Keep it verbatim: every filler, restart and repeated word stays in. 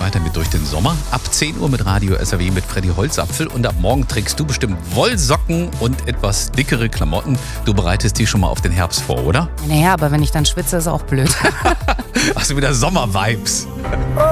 weiter mit Durch den Sommer. Ab zehn Uhr mit Radio S R W mit Freddy Holzapfel. Und ab morgen trägst du bestimmt Wollsocken und etwas dickere Klamotten. Du bereitest die schon mal auf den Herbst vor, oder? Naja, aber wenn ich dann schwitze, ist auch blöd. Hast du wieder Sommer-Vibes?